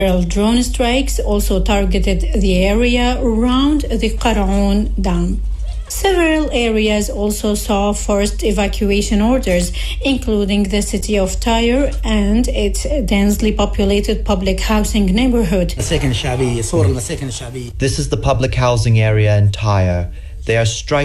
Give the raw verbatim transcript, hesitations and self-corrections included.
Drone strikes also targeted the area around the Qaraun Dam. Several areas also saw forced evacuation orders, including the city of Tyre and its densely populated public housing neighborhood. This is the public housing area in Tyre. They are striking